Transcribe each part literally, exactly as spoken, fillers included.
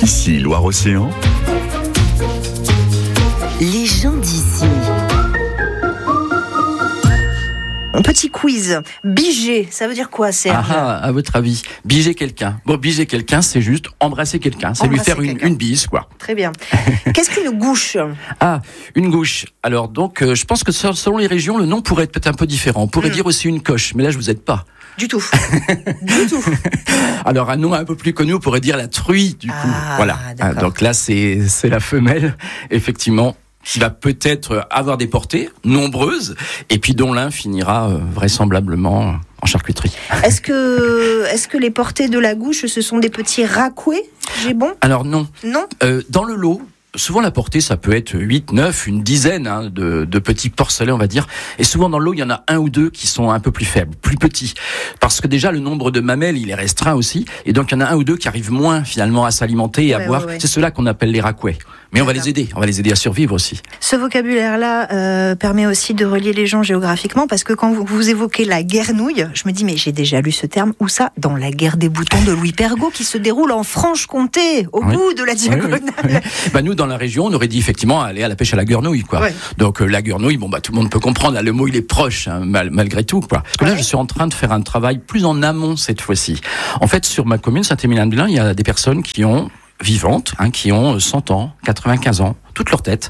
Ici Loire-Océan. Les gens d'ici. Un petit quiz. Biger, ça veut dire quoi, Serge? Ah, à votre avis, biger quelqu'un. Bon, biger quelqu'un, c'est juste embrasser quelqu'un. C'est lui faire une, une bise, quoi. Très bien. Qu'est-ce qu'une gouche? Ah, une gouche. Alors, donc, euh, je pense que selon les régions, le nom pourrait être peut-être un peu différent. On pourrait mmh. dire aussi une coche, mais là, je vous aide pas. Du tout. Du tout. Alors, un nom un peu plus connu, on pourrait dire la truie, du coup. Ah, voilà. Ah, donc là, c'est, c'est la femelle, effectivement, qui va peut-être avoir des portées nombreuses, et puis dont l'un finira euh, vraisemblablement en charcuterie. Est-ce que, est-ce que les portées de la gouche, ce sont des petits racouets? J'ai bon? Alors non. Non. Euh, dans le lot, souvent la portée, ça peut être huit, neuf, une dizaine hein, de, de petits porcelets, on va dire. Et souvent dans le lot, il y en a un ou deux qui sont un peu plus faibles, plus petits. Parce que déjà, le nombre de mamelles, il est restreint aussi. Et donc, il y en a un ou deux qui arrivent moins finalement à s'alimenter et à ouais, boire. Ouais, ouais. C'est ceux-là qu'on appelle les racouets. Mais on va les aider, on va les aider à survivre aussi. Ce vocabulaire-là euh, permet aussi de relier les gens géographiquement, parce que quand vous, vous évoquez la guernouille, je me dis, mais j'ai déjà lu ce terme, où ça? Dans la guerre des boutons de Louis Pergaud, qui se déroule en Franche-Comté, au oui. bout de la diagonale. Oui, oui, oui. Bah, nous, dans la région, on aurait dit effectivement aller à la pêche à la guernouille, quoi. Ouais. Donc euh, la guernouille, bon bah tout le monde peut comprendre, là, le mot il est proche, hein, mal, malgré tout, quoi. Parce que ouais. là, je suis en train de faire un travail plus en amont cette fois-ci. En fait, sur ma commune, Saint-Émilion-de-Blain, il y a des personnes qui ont vivantes, hein, qui ont cent ans, quatre-vingt-quinze ans, toute leur tête.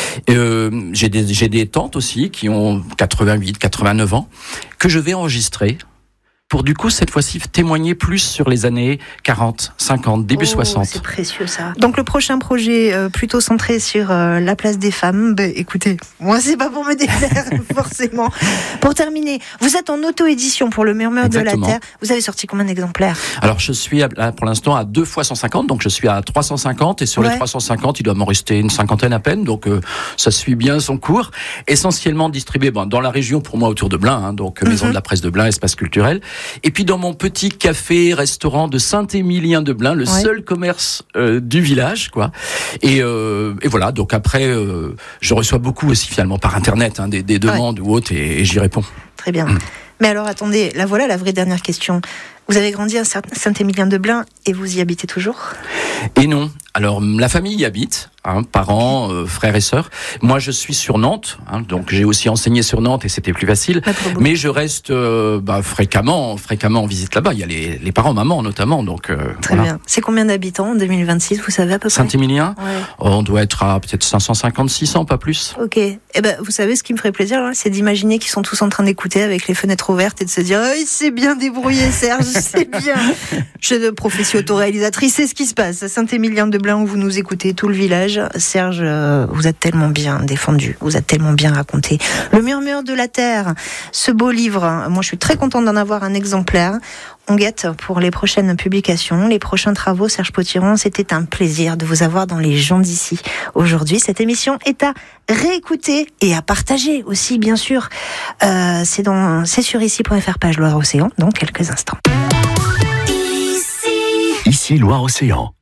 Euh, j'ai des, j'ai des tantes aussi qui ont quatre-vingt-huit, quatre-vingt-neuf ans, que je vais enregistrer pour du coup, cette fois-ci, témoigner plus sur les années quarante, cinquante, début oh, soixante. C'est précieux, ça. Donc, le prochain projet, euh, plutôt centré sur euh, la place des femmes, bah, écoutez, moi, c'est pas pour me déplaire, forcément. Pour terminer, vous êtes en auto-édition pour Le Murmure Exactement. de la Terre. Vous avez sorti combien d'exemplaires? Alors, je suis, à, pour l'instant, à deux fois cent cinquante, donc je suis à trois cent cinquante, et sur ouais. les trois cent cinquante, il doit m'en rester une cinquantaine à peine, donc euh, ça suit bien son cours. Essentiellement distribué bon, dans la région, pour moi, autour de Blain, hein, donc mm-hmm. Maison de la Presse de Blain, espace culturel. Et puis dans mon petit café-restaurant de Saint-Émilion-de-Blain, le ouais. seul commerce euh, du village, quoi. Et, euh, et voilà, donc après, euh, je reçois beaucoup aussi finalement par Internet, hein, des, des demandes ouais. ou autres, et, et j'y réponds. Très bien. Mmh. Mais alors attendez, là voilà la vraie dernière question. Vous avez grandi à Saint-Émilion-de-Blain et vous y habitez toujours? Et non. Alors, la famille y habite, hein, parents, euh, frères et sœurs. Moi, je suis sur Nantes, hein, donc j'ai aussi enseigné sur Nantes et c'était plus facile. Mais je reste euh, bah, fréquemment, fréquemment en visite là-bas. Il y a les, les parents, maman notamment. Donc, euh, Très voilà. bien. C'est combien d'habitants en deux mille vingt-six, vous savez à peu près? Saint-Émilion, ouais. On doit être à peut-être cinq cent cinquante, six cents, pas plus. Ok. Eh ben, vous savez, ce qui me ferait plaisir, là, c'est d'imaginer qu'ils sont tous en train d'écouter avec les fenêtres ouvertes et de se dire oh, « il s'est bien débrouillé, Serge, c'est bien !» Je suis de profession autoréalisatrice, c'est ce qui se passe à Saint-Émilion-de-Blain où vous nous écoutez, tout le village. Serge, euh, vous êtes tellement bien défendu, vous êtes tellement bien raconté. Le Murmure de la Terre, ce beau livre, moi je suis très contente d'en avoir un exemplaire. On guette pour les prochaines publications, les prochains travaux. Serge Potiron, c'était un plaisir de vous avoir dans Les gens d'ici. Aujourd'hui, cette émission est à réécouter et à partager aussi, bien sûr. Euh, c'est, dans, c'est sur ici point f r, page Loire-Océan, dans quelques instants. Ici Loire-Océan.